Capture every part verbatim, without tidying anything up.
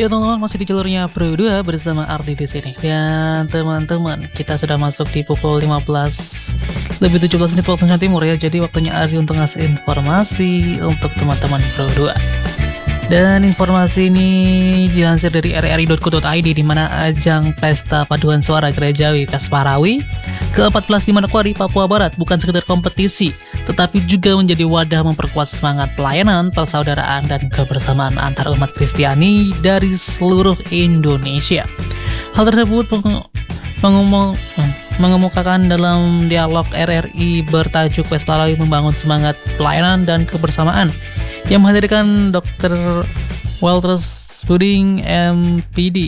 Ya teman-teman, masih di jalurnya Pro dua bersama Ardi di sini. Dan teman-teman, kita sudah masuk di pukul lima belas lebih tujuh belas menit waktu Indonesia Timur ya. Jadi waktunya Ardi untuk ngasih informasi untuk teman-teman Pro dua. Dan informasi ini dilansir dari r r i dot co dot i d, di mana ajang Pesta Paduan Suara Gerejawi Pesparawi ke empat belas di Manokwari, Papua Barat bukan sekedar kompetisi, tetapi juga menjadi wadah memperkuat semangat pelayanan, persaudaraan, dan kebersamaan antar umat Kristiani dari seluruh Indonesia. Hal tersebut mengumum, mengemukakan dalam dialog R R I bertajuk Pesparawi Membangun Semangat Pelayanan dan Kebersamaan yang menghadirkan dokter Walters Buding M P D,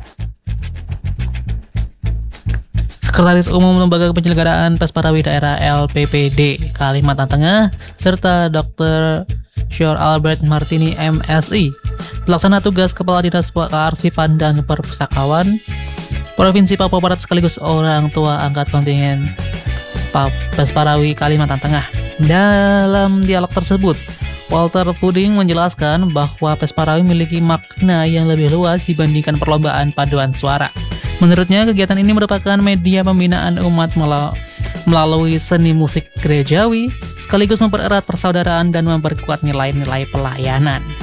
Sekretaris Umum Lembaga Penyelenggaraan Pesparawi Daerah L P P D Kalimantan Tengah, serta dokter Syor Albert Martini M Si, Pelaksana Tugas Kepala Dinas Kearsipan dan Perpustakaan Provinsi Papua Barat sekaligus orang tua angkat kontingen Pesparawi Kalimantan Tengah. Dalam dialog tersebut, Walter Puding menjelaskan bahwa Pesparawi memiliki makna yang lebih luas dibandingkan perlombaan paduan suara. Menurutnya, kegiatan ini merupakan media pembinaan umat melalui seni musik gerejawi, sekaligus mempererat persaudaraan dan memperkuat nilai-nilai pelayanan.